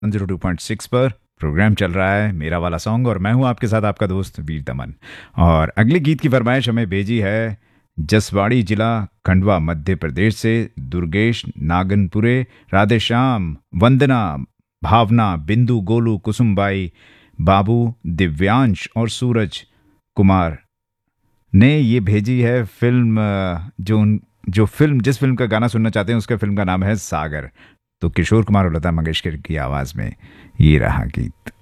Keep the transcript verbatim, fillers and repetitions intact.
Zero two point six पर programme चल रहा है मेरा वाला सॉन्ग, और मैं हूं आपके साथ आपका दोस्त वीर दमन। और अगले गीत की फरमाइश हमें भेजी है जसवाड़ी जिला खंडवा मध्य प्रदेश से दुर्गेश नागनपुरे। राधे श्याम, वंदना, भावना, बिंदु, गोलू, कुसुमबाई, बाबू, दिव्यांश और सूरज कुमार ने ये भेजी है फिल्म अ, जो उन जो फिल्म जिस फिल्म का गाना सुनना चाहते हैं उसका फिल्म का नाम है सागर। तो किशोर कुमार और लता मंगेशकर की आवाज में ये रहा गीत।